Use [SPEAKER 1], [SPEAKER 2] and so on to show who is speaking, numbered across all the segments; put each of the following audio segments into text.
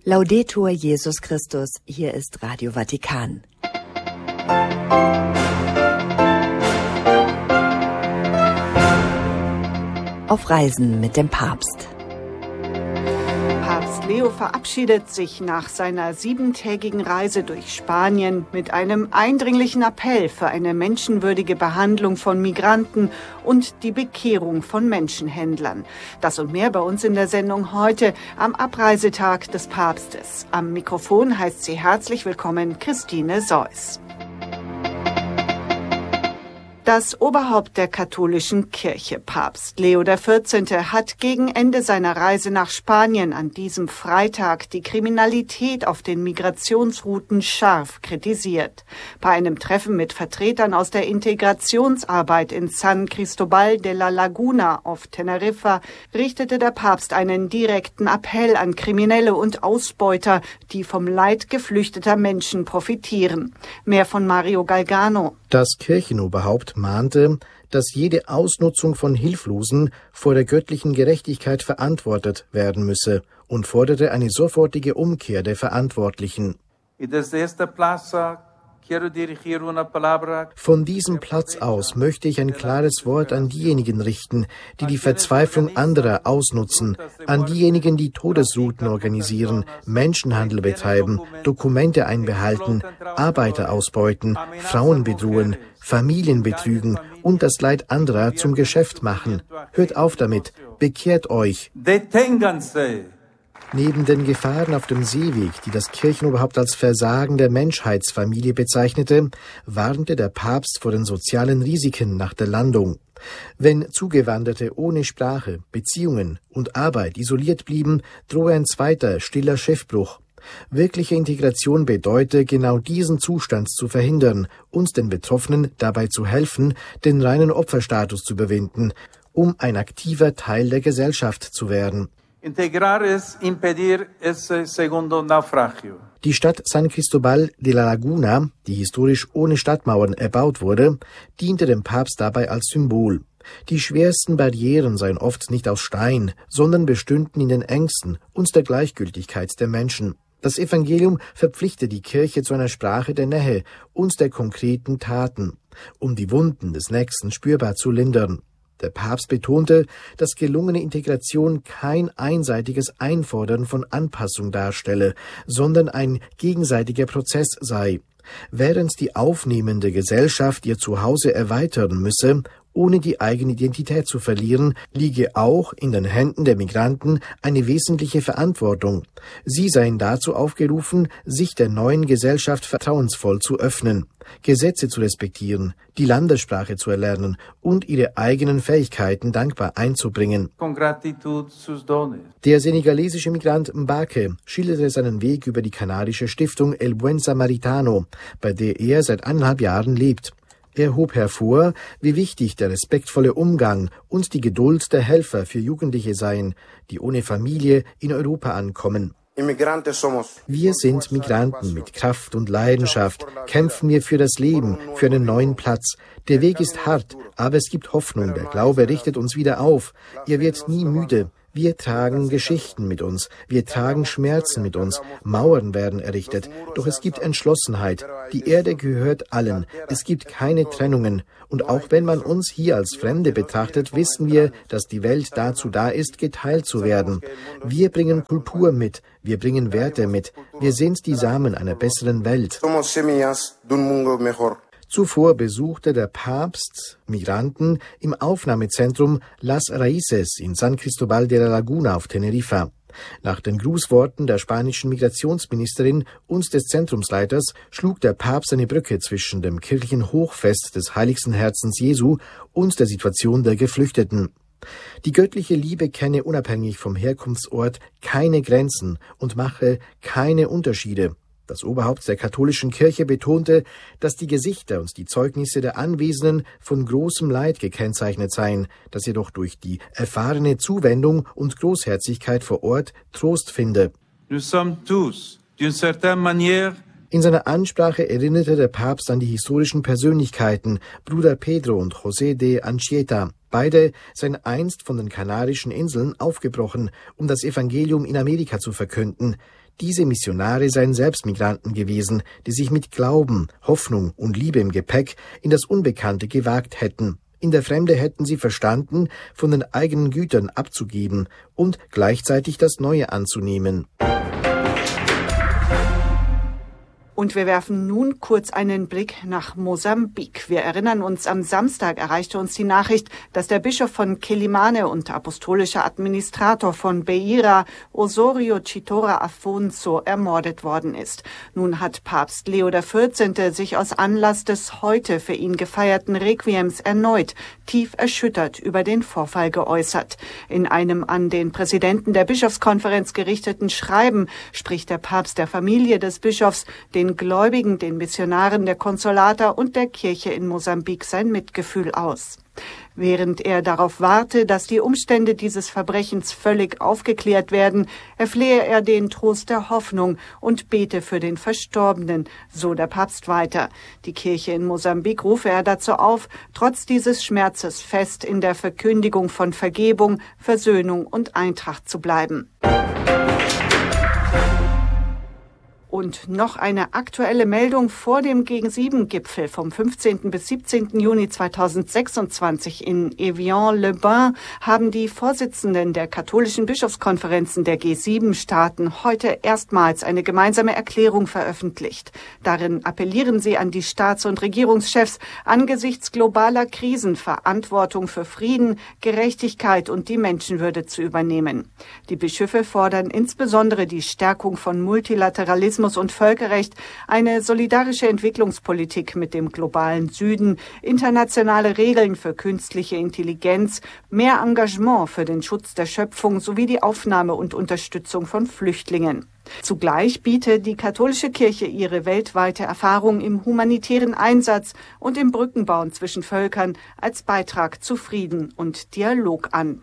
[SPEAKER 1] Laudetur Jesus Christus, hier ist Radio Vatikan. Auf Reisen mit dem Papst.
[SPEAKER 2] Papst Leo verabschiedet sich nach seiner 7-tägigen Reise durch Spanien mit einem eindringlichen Appell für eine menschenwürdige Behandlung von Migranten und die Bekehrung von Menschenhändlern. Das und mehr bei uns in der Sendung heute am Abreisetag des Papstes. Am Mikrofon heißt sie herzlich willkommen Christine Seuss. Das Oberhaupt der katholischen Kirche, Papst Leo XIV., hat gegen Ende seiner Reise nach Spanien an diesem Freitag die Kriminalität auf den Migrationsrouten scharf kritisiert. Bei einem Treffen mit Vertretern aus der Integrationsarbeit in San Cristobal de la Laguna auf Teneriffa richtete der Papst einen direkten Appell an Kriminelle und Ausbeuter, die vom Leid geflüchteter Menschen profitieren. Mehr von Mario Galgano.
[SPEAKER 3] Das Kirchenoberhaupt mahnte, dass jede Ausnutzung von Hilflosen vor der göttlichen Gerechtigkeit verantwortet werden müsse und forderte eine sofortige Umkehr der Verantwortlichen. Von diesem Platz aus möchte ich ein klares Wort an diejenigen richten, die die Verzweiflung anderer ausnutzen, an diejenigen, die Todesrouten organisieren, Menschenhandel betreiben, Dokumente einbehalten, Arbeiter ausbeuten, Frauen bedrohen, Familien betrügen und das Leid anderer zum Geschäft machen. Hört auf damit, bekehrt euch. Neben den Gefahren auf dem Seeweg, die das Kirchenoberhaupt als Versagen der Menschheitsfamilie bezeichnete, warnte der Papst vor den sozialen Risiken nach der Landung. Wenn Zugewanderte ohne Sprache, Beziehungen und Arbeit isoliert blieben, drohe ein zweiter, stiller Schiffbruch. Wirkliche Integration bedeutet, genau diesen Zustand zu verhindern, uns den Betroffenen dabei zu helfen, den reinen Opferstatus zu überwinden, um ein aktiver Teil der Gesellschaft zu werden. Die Stadt San Cristobal de la Laguna, die historisch ohne Stadtmauern erbaut wurde, diente dem Papst dabei als Symbol. Die schwersten Barrieren seien oft nicht aus Stein, sondern bestünden in den Ängsten und der Gleichgültigkeit der Menschen. Das Evangelium verpflichtet die Kirche zu einer Sprache der Nähe und der konkreten Taten, um die Wunden des Nächsten spürbar zu lindern. Der Papst betonte, dass gelungene Integration kein einseitiges Einfordern von Anpassung darstelle, sondern ein gegenseitiger Prozess sei. Während die aufnehmende Gesellschaft ihr Zuhause erweitern müsse, ohne die eigene Identität zu verlieren, liege auch in den Händen der Migranten eine wesentliche Verantwortung. Sie seien dazu aufgerufen, sich der neuen Gesellschaft vertrauensvoll zu öffnen, Gesetze zu respektieren, die Landessprache zu erlernen und ihre eigenen Fähigkeiten dankbar einzubringen. Der senegalesische Migrant Mbake schilderte seinen Weg über die kanarische Stiftung El Buen Samaritano, bei der er seit 1,5 Jahren lebt. Er hob hervor, wie wichtig der respektvolle Umgang und die Geduld der Helfer für Jugendliche seien, die ohne Familie in Europa ankommen. Wir sind Migranten mit Kraft und Leidenschaft, kämpfen wir für das Leben, für einen neuen Platz. Der Weg ist hart, aber es gibt Hoffnung, der Glaube richtet uns wieder auf. Er wird nie müde. Wir tragen Geschichten mit uns, wir tragen Schmerzen mit uns, Mauern werden errichtet, doch es gibt Entschlossenheit. Die Erde gehört allen, es gibt keine Trennungen. Und auch wenn man uns hier als Fremde betrachtet, wissen wir, dass die Welt dazu da ist, geteilt zu werden. Wir bringen Kultur mit, wir bringen Werte mit, wir sind die Samen einer besseren Welt. Zuvor besuchte der Papst Migranten im Aufnahmezentrum Las Raíces in San Cristobal de la Laguna auf Teneriffa. Nach den Grußworten der spanischen Migrationsministerin und des Zentrumsleiters schlug der Papst eine Brücke zwischen dem kirchlichen Hochfest des Heiligsten Herzens Jesu und der Situation der Geflüchteten. Die göttliche Liebe kenne unabhängig vom Herkunftsort keine Grenzen und mache keine Unterschiede. Das Oberhaupt der katholischen Kirche betonte, dass die Gesichter und die Zeugnisse der Anwesenden von großem Leid gekennzeichnet seien, das jedoch durch die erfahrene Zuwendung und Großherzigkeit vor Ort Trost finde.
[SPEAKER 4] Nous sommes tous, d'une certaine manière,
[SPEAKER 3] In seiner Ansprache erinnerte der Papst an die historischen Persönlichkeiten Bruder Pedro und José de Anchieta. Beide seien einst von den Kanarischen Inseln aufgebrochen, um das Evangelium in Amerika zu verkünden. Diese Missionare seien selbst Migranten gewesen, die sich mit Glauben, Hoffnung und Liebe im Gepäck in das Unbekannte gewagt hätten. In der Fremde hätten sie verstanden, von den eigenen Gütern abzugeben und gleichzeitig das Neue anzunehmen.
[SPEAKER 2] Und wir werfen nun kurz einen Blick nach Mosambik. Wir erinnern uns, am Samstag erreichte uns die Nachricht, dass der Bischof von Quelimane und apostolischer Administrator von Beira, Osorio Chitora Afonso, ermordet worden ist. Nun hat Papst Leo XIV. Sich aus Anlass des heute für ihn gefeierten Requiems erneut tief erschüttert über den Vorfall geäußert. In einem an den Präsidenten der Bischofskonferenz gerichteten Schreiben spricht der Papst der Familie des Bischofs, den Gläubigen, den Missionaren der Konsolata und der Kirche in Mosambik sein Mitgefühl aus. Während er darauf warte, dass die Umstände dieses Verbrechens völlig aufgeklärt werden, erflehe er den Trost der Hoffnung und bete für den Verstorbenen, so der Papst weiter. Die Kirche in Mosambik rufe er dazu auf, trotz dieses Schmerzes fest in der Verkündigung von Vergebung, Versöhnung und Eintracht zu bleiben. Und noch eine aktuelle Meldung: Vor dem G7-Gipfel vom 15. bis 17. Juni 2026 in Evian-le-Bain haben die Vorsitzenden der katholischen Bischofskonferenzen der G7-Staaten heute erstmals eine gemeinsame Erklärung veröffentlicht. Darin appellieren sie an die Staats- und Regierungschefs, angesichts globaler Krisen Verantwortung für Frieden, Gerechtigkeit und die Menschenwürde zu übernehmen. Die Bischöfe fordern insbesondere die Stärkung von Multilateralismus und Völkerrecht, eine solidarische Entwicklungspolitik mit dem globalen Süden, internationale Regeln für künstliche Intelligenz, mehr Engagement für den Schutz der Schöpfung sowie die Aufnahme und Unterstützung von Flüchtlingen. Zugleich biete die katholische Kirche ihre weltweite Erfahrung im humanitären Einsatz und im Brückenbauen zwischen Völkern als Beitrag zu Frieden und Dialog an.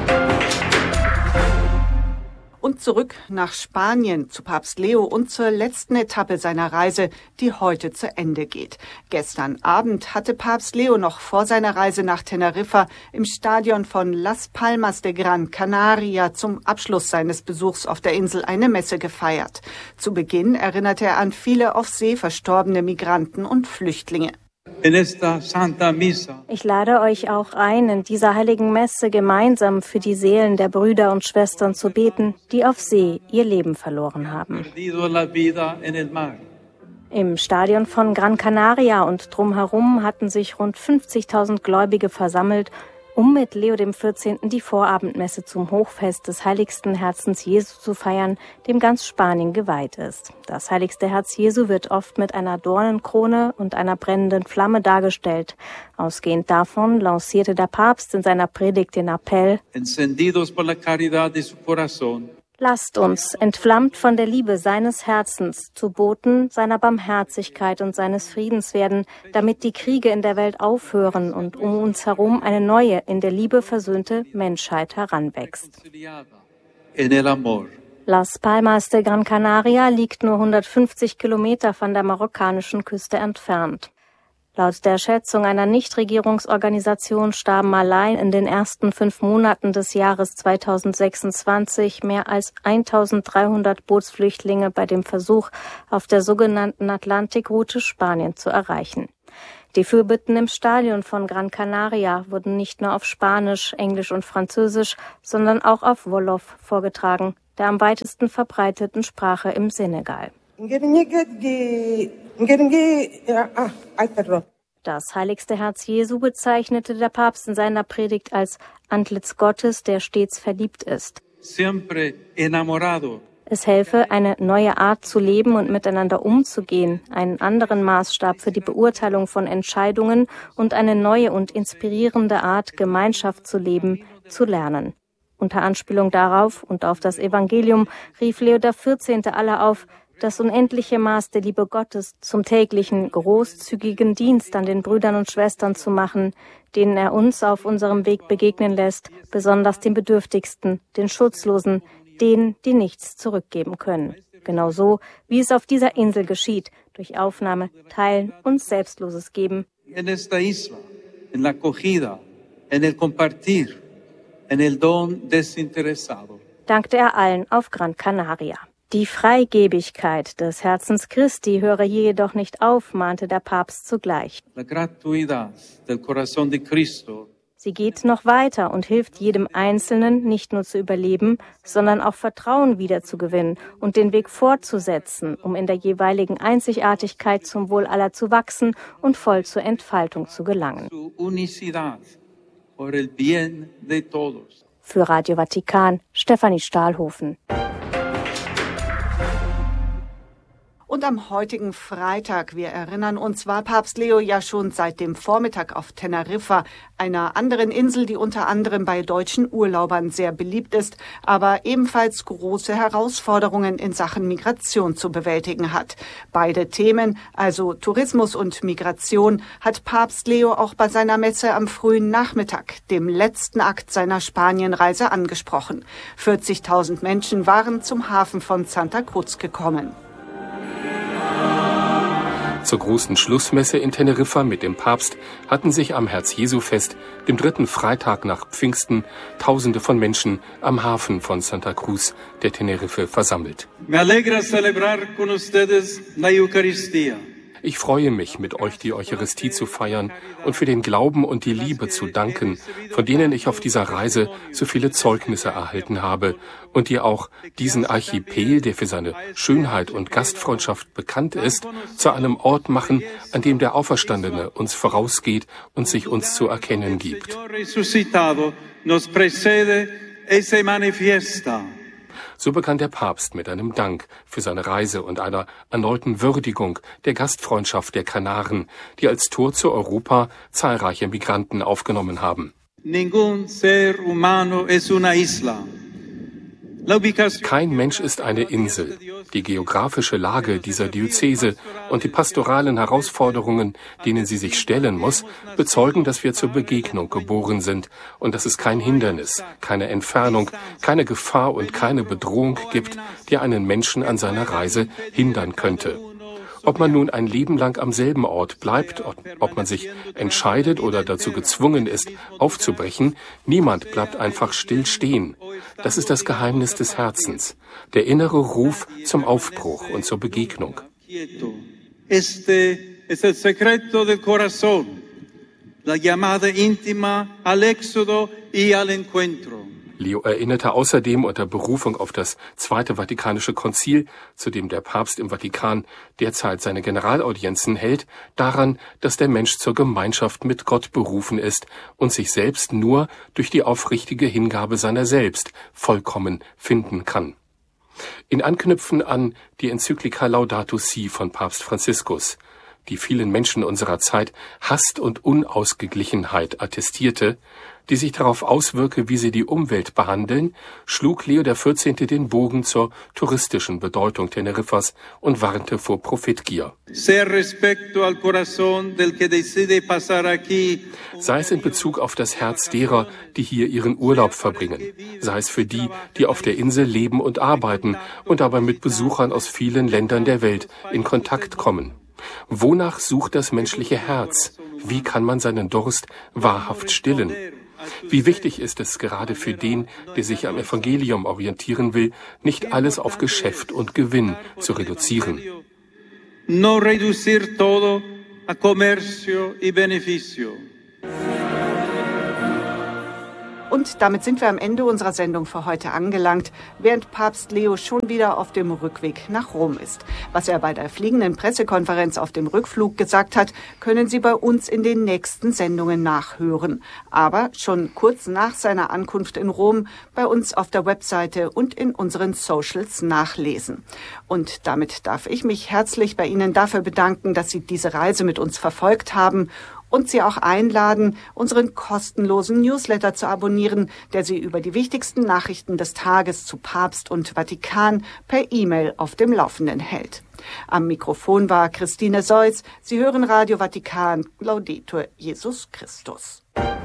[SPEAKER 2] Und zurück nach Spanien zu Papst Leo und zur letzten Etappe seiner Reise, die heute zu Ende geht. Gestern Abend hatte Papst Leo noch vor seiner Reise nach Teneriffa im Stadion von Las Palmas de Gran Canaria zum Abschluss seines Besuchs auf der Insel eine Messe gefeiert. Zu Beginn erinnerte er an viele auf See verstorbene Migranten und Flüchtlinge.
[SPEAKER 4] Ich lade euch auch ein, in dieser heiligen Messe gemeinsam für die Seelen der Brüder und Schwestern zu beten, die auf See ihr Leben verloren haben. Im Stadion von Gran Canaria und drumherum hatten sich rund 50.000 Gläubige versammelt, um mit Leo XIV. Die Vorabendmesse zum Hochfest des heiligsten Herzens Jesu zu feiern, dem ganz Spanien geweiht ist. Das heiligste Herz Jesu wird oft mit einer Dornenkrone und einer brennenden Flamme dargestellt. Ausgehend davon lancierte der Papst in seiner Predigt den Appell: Encendidos por la caridad de su corazón. Lasst uns, entflammt von der Liebe seines Herzens, zu Boten seiner Barmherzigkeit und seines Friedens werden, damit die Kriege in der Welt aufhören und um uns herum eine neue, in der Liebe versöhnte Menschheit heranwächst. Las Palmas de Gran Canaria liegt nur 150 Kilometer von der marokkanischen Küste entfernt. Laut der Schätzung einer Nichtregierungsorganisation starben allein in den ersten 5 Monaten des Jahres 2026 mehr als 1.300 Bootsflüchtlinge bei dem Versuch, auf der sogenannten Atlantikroute Spanien zu erreichen. Die Fürbitten im Stadion von Gran Canaria wurden nicht nur auf Spanisch, Englisch und Französisch, sondern auch auf Wolof vorgetragen, der am weitesten verbreiteten Sprache im Senegal. Das heiligste Herz Jesu bezeichnete der Papst in seiner Predigt als Antlitz Gottes, der stets verliebt ist. Es helfe, eine neue Art zu leben und miteinander umzugehen, einen anderen Maßstab für die Beurteilung von Entscheidungen und eine neue und inspirierende Art, Gemeinschaft zu leben, zu lernen. Unter Anspielung darauf und auf das Evangelium rief Leo XIV. Alle auf, das unendliche Maß der Liebe Gottes zum täglichen, großzügigen Dienst an den Brüdern und Schwestern zu machen, denen er uns auf unserem Weg begegnen lässt, besonders den Bedürftigsten, den Schutzlosen, denen, die nichts zurückgeben können. Genau so, wie es auf dieser Insel geschieht, durch Aufnahme, Teilen und selbstloses Geben.
[SPEAKER 5] En esta isla, en la acogida, en el compartir, en el don desinteresado.
[SPEAKER 4] Dankte er allen auf Gran Canaria. Die Freigebigkeit des Herzens Christi höre hier jedoch nicht auf, mahnte der Papst zugleich.
[SPEAKER 5] La gratuidad del corazón de Cristo.
[SPEAKER 4] Sie geht noch weiter und hilft jedem Einzelnen, nicht nur zu überleben, sondern auch Vertrauen wiederzugewinnen und den Weg fortzusetzen, um in der jeweiligen Einzigartigkeit zum Wohl aller zu wachsen und voll zur Entfaltung zu gelangen. Für Radio Vatikan, Stefanie Stahlhofen.
[SPEAKER 2] Und am heutigen Freitag, wir erinnern uns, war Papst Leo ja schon seit dem Vormittag auf Teneriffa, einer anderen Insel, die unter anderem bei deutschen Urlaubern sehr beliebt ist, aber ebenfalls große Herausforderungen in Sachen Migration zu bewältigen hat. Beide Themen, also Tourismus und Migration, hat Papst Leo auch bei seiner Messe am frühen Nachmittag, dem letzten Akt seiner Spanienreise, angesprochen. 40.000 Menschen waren zum Hafen von Santa Cruz gekommen.
[SPEAKER 6] Zur großen Schlussmesse in Teneriffa mit dem Papst hatten sich am Herz-Jesu-Fest, dem 3. Freitag nach Pfingsten, Tausende von Menschen am Hafen von Santa Cruz der Tenerife versammelt.
[SPEAKER 5] Me alegra celebrar con ustedes la Eucaristía.
[SPEAKER 6] Ich freue mich, mit euch die Eucharistie zu feiern und für den Glauben und die Liebe zu danken, von denen ich auf dieser Reise so viele Zeugnisse erhalten habe und die auch diesen Archipel, der für seine Schönheit und Gastfreundschaft bekannt ist, zu einem Ort machen, an dem der Auferstandene uns vorausgeht und sich uns zu erkennen gibt. So begann der Papst mit einem Dank für seine Reise und einer erneuten Würdigung der Gastfreundschaft der Kanaren, die als Tor zu Europa zahlreiche Migranten aufgenommen haben.
[SPEAKER 5] Ningún ser humano es una isla.
[SPEAKER 6] Kein Mensch ist eine Insel. Die geografische Lage dieser Diözese und die pastoralen Herausforderungen, denen sie sich stellen muss, bezeugen, dass wir zur Begegnung geboren sind und dass es kein Hindernis, keine Entfernung, keine Gefahr und keine Bedrohung gibt, die einen Menschen an seiner Reise hindern könnte. Ob man nun ein Leben lang am selben Ort bleibt, ob man sich entscheidet oder dazu gezwungen ist, aufzubrechen, niemand bleibt einfach still stehen. Das ist das Geheimnis des Herzens, der innere Ruf zum Aufbruch und zur Begegnung.
[SPEAKER 5] Este es el secreto del corazón, la llamada íntima al éxodo y al encuentro.
[SPEAKER 6] Leo erinnerte außerdem unter Berufung auf das Zweite Vatikanische Konzil, zu dem der Papst im Vatikan derzeit seine Generalaudienzen hält, daran, dass der Mensch zur Gemeinschaft mit Gott berufen ist und sich selbst nur durch die aufrichtige Hingabe seiner selbst vollkommen finden kann. In Anknüpfen an die Enzyklika Laudato Si von Papst Franziskus, die vielen Menschen unserer Zeit Hast und Unausgeglichenheit attestierte, die sich darauf auswirke, wie sie die Umwelt behandeln, schlug Leo XIV. Den Bogen zur touristischen Bedeutung Teneriffas und warnte vor Profitgier.
[SPEAKER 5] Sei
[SPEAKER 6] es in Bezug auf das Herz derer, die hier ihren Urlaub verbringen, sei es für die, die auf der Insel leben und arbeiten und dabei mit Besuchern aus vielen Ländern der Welt in Kontakt kommen. Wonach sucht das menschliche Herz? Wie kann man seinen Durst wahrhaft stillen? Wie wichtig ist es gerade für den, der sich am Evangelium orientieren will, nicht alles auf Geschäft und Gewinn zu reduzieren.
[SPEAKER 5] No reducir todo a comercio y beneficio.
[SPEAKER 2] Und damit sind wir am Ende unserer Sendung für heute angelangt, während Papst Leo schon wieder auf dem Rückweg nach Rom ist. Was er bei der fliegenden Pressekonferenz auf dem Rückflug gesagt hat, können Sie bei uns in den nächsten Sendungen nachhören. Aber schon kurz nach seiner Ankunft in Rom bei uns auf der Webseite und in unseren Socials nachlesen. Und damit darf ich mich herzlich bei Ihnen dafür bedanken, dass Sie diese Reise mit uns verfolgt haben und Sie auch einladen, unseren kostenlosen Newsletter zu abonnieren, der Sie über die wichtigsten Nachrichten des Tages zu Papst und Vatikan per E-Mail auf dem Laufenden hält. Am Mikrofon war Christine Seuss. Sie hören Radio Vatikan. Laudetur Jesus Christus.